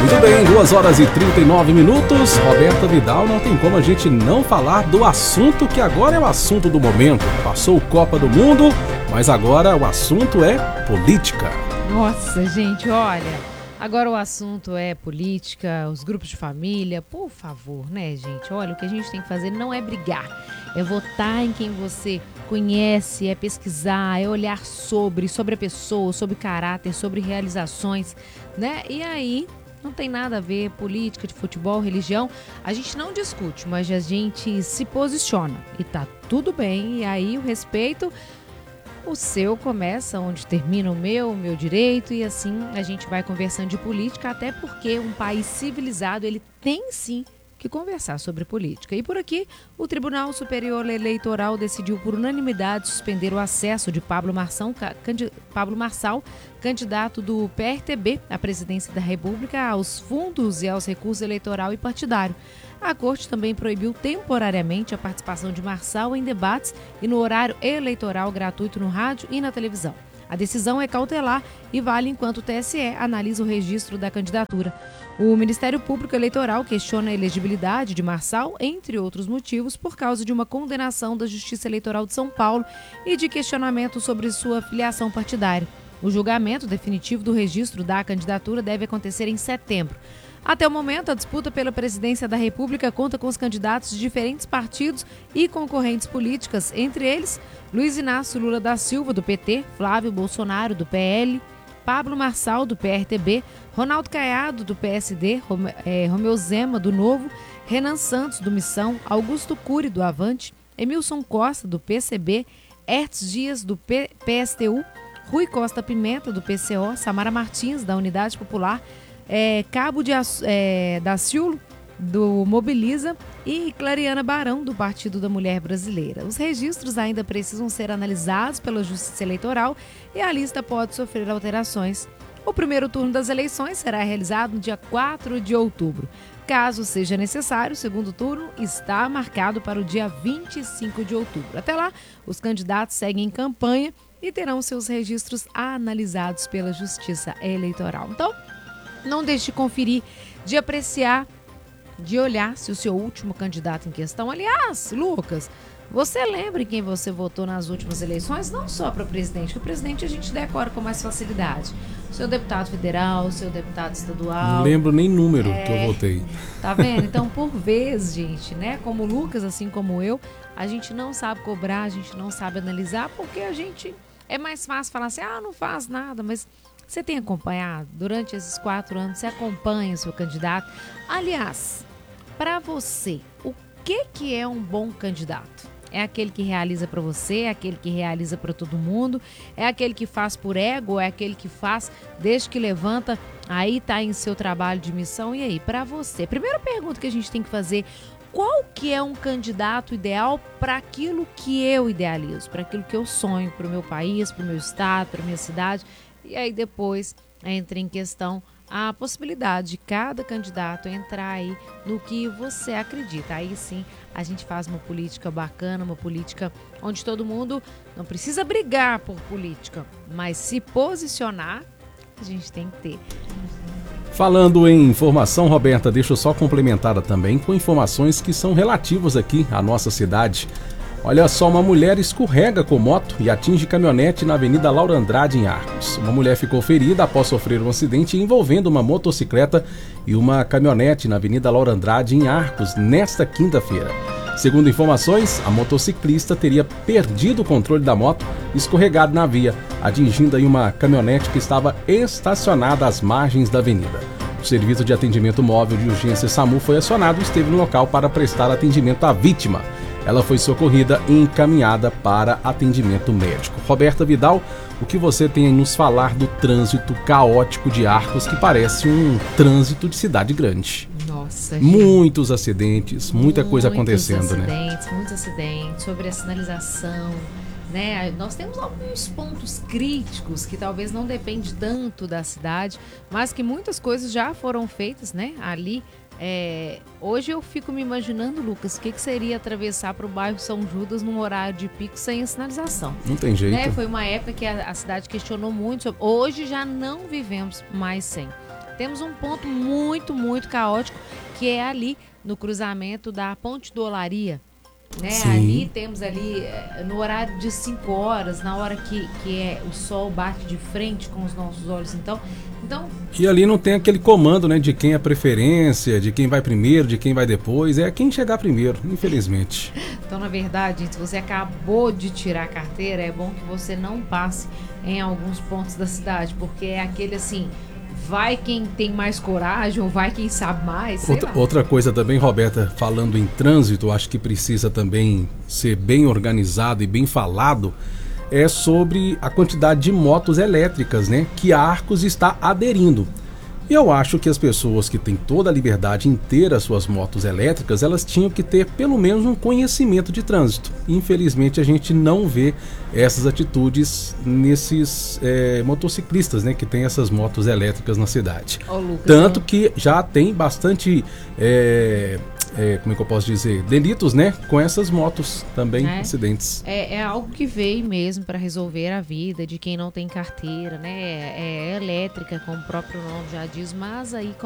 Muito bem, 2h39. Roberta Vidal, não tem como a gente não falar do assunto que agora é o assunto do momento. Passou o Copa do Mundo, mas agora o assunto é política. Nossa, gente, olha, agora o assunto é política, os grupos de família, por favor, né, gente? Olha, o que a gente tem que fazer não é brigar, é votar em quem você conhece, é pesquisar, é olhar sobre a pessoa, sobre caráter, sobre realizações, né? E aí não tem nada a ver política, de futebol, religião. A gente não discute, mas a gente se posiciona e tá tudo bem. E aí o respeito, o seu começa onde termina o meu direito, e assim a gente vai conversando de política, até porque um país civilizado, ele tem sim que conversar sobre política. E por aqui, o Tribunal Superior Eleitoral decidiu por unanimidade suspender o acesso de Pablo Marçal, candidato do PRTB à presidência da República, aos fundos e aos recursos eleitoral e partidário. A Corte também proibiu temporariamente a participação de Marçal em debates e no horário eleitoral gratuito no rádio e na televisão. A decisão é cautelar e vale enquanto o TSE analisa o registro da candidatura. O Ministério Público Eleitoral questiona a elegibilidade de Marçal, entre outros motivos, por causa de uma condenação da Justiça Eleitoral de São Paulo e de questionamento sobre sua filiação partidária. O julgamento definitivo do registro da candidatura deve acontecer em setembro. Até o momento, a disputa pela presidência da República conta com os candidatos de diferentes partidos e concorrentes políticas, entre eles Luiz Inácio Lula da Silva, do PT, Flávio Bolsonaro, do PL, Pablo Marçal, do PRTB, Ronaldo Caiado, do PSD, Romeu Zema, do Novo, Renan Santos, do Missão, Augusto Cury, do Avante, Emilson Costa, do PCB, Hertz Dias, do PSTU, Rui Costa Pimenta, do PCO, Samara Martins, da Unidade Popular, Cabo Daciolo, do Mobiliza, e Clariana Barão, do Partido da Mulher Brasileira. Os registros ainda precisam ser analisados pela Justiça Eleitoral e a lista pode sofrer alterações. O primeiro turno das eleições será realizado no dia 4 de outubro. Caso seja necessário, o segundo turno está marcado para o dia 25 de outubro. Até lá, os candidatos seguem em campanha e terão seus registros analisados pela Justiça Eleitoral. Então, não deixe de conferir, de apreciar, de olhar se o seu último candidato em questão... Aliás, Lucas, você lembra em quem você votou nas últimas eleições? Não só para presidente, porque o presidente a gente decora com mais facilidade. O seu deputado federal, o seu deputado estadual... Não lembro nem número que eu votei. Tá vendo? Então, por vez, gente, né? Como o Lucas, assim como eu, a gente não sabe cobrar, a gente não sabe analisar, porque a gente... É mais fácil falar assim, não faz nada, mas... Você tem acompanhado? Durante esses 4 anos, você acompanha o seu candidato? Aliás, para você, o que é um bom candidato? É aquele que realiza para você? É aquele que realiza para todo mundo? É aquele que faz por ego? Ou é aquele que faz desde que levanta? Aí tá em seu trabalho de missão. E aí, para você? Primeira pergunta que a gente tem que fazer: qual que é um candidato ideal para aquilo que eu idealizo? Para aquilo que eu sonho, para o meu país, para o meu estado, para a minha cidade? E aí depois entra em questão a possibilidade de cada candidato entrar aí no que você acredita. Aí sim a gente faz uma política bacana, uma política onde todo mundo não precisa brigar por política, mas se posicionar a gente tem que ter. Falando em informação, Roberta, deixa eu só complementar também com informações que são relativas aqui à nossa cidade. Olha só, uma mulher escorrega com moto e atinge caminhonete na Avenida Laura Andrade, em Arcos. Uma mulher ficou ferida após sofrer um acidente envolvendo uma motocicleta e uma caminhonete na Avenida Laura Andrade, em Arcos, nesta quinta-feira. Segundo informações, a motociclista teria perdido o controle da moto e escorregado na via, atingindo aí uma caminhonete que estava estacionada às margens da avenida. O Serviço de Atendimento Móvel de Urgência SAMU foi acionado e esteve no local para prestar atendimento à vítima. Ela foi socorrida e encaminhada para atendimento médico. Roberta Vidal, o que você tem a nos falar do trânsito caótico de Arcos, que parece um trânsito de cidade grande? Nossa, gente. Muitos acidentes, muita coisa acontecendo, né? Muitos acidentes, sobre a sinalização, né? Nós temos alguns pontos críticos que talvez não dependem tanto da cidade, mas que muitas coisas já foram feitas, né? Ali. Hoje eu fico me imaginando, Lucas, o que seria atravessar para o bairro São Judas num horário de pico sem a sinalização. Não tem jeito. Foi uma época que a cidade questionou muito sobre. Hoje já não vivemos mais sem. Temos um ponto muito, muito caótico, que é ali no cruzamento da Ponte do Olaria. Né? Ali temos ali no horário de 5 horas, na hora que o sol bate de frente com os nossos olhos, então... E ali não tem aquele comando, né, de quem é preferência, de quem vai primeiro, de quem vai depois, é quem chegar primeiro, infelizmente. Então, na verdade, se você acabou de tirar a carteira, é bom que você não passe em alguns pontos da cidade, porque é aquele assim... Vai quem tem mais coragem ou vai quem sabe mais, sei lá. Outra coisa também, Roberta, falando em trânsito, acho que precisa também ser bem organizado e bem falado, é sobre a quantidade de motos elétricas, né, que a Arcos está aderindo. E eu acho que as pessoas que têm toda a liberdade em ter as suas motos elétricas, elas tinham que ter pelo menos um conhecimento de trânsito. Infelizmente a gente não vê essas atitudes nesses motociclistas, né, que têm essas motos elétricas na cidade. Lucas, tanto que já tem bastante, como é que eu posso dizer, delitos, né, com essas motos também, acidentes. É algo que veio mesmo para resolver a vida de quem não tem carteira, né? É elétrica, como o próprio nome já diz, mas aí